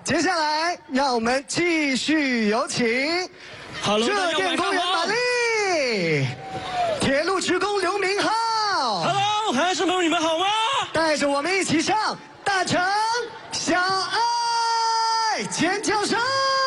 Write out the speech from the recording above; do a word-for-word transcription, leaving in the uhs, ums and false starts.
接下来让我们继续有请热电公园玛丽、铁路职工刘明浩。 Hello， 海参朋友，你们好吗？ 带着我们一起唱《大城小爱》，尖叫声。